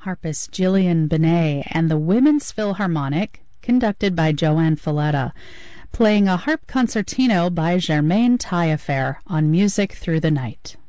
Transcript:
harpist Gillian Benet and the Women's Philharmonic, conducted by Joanne Falletta, playing a harp concertino by Germaine Taillefer on Music Through the Night.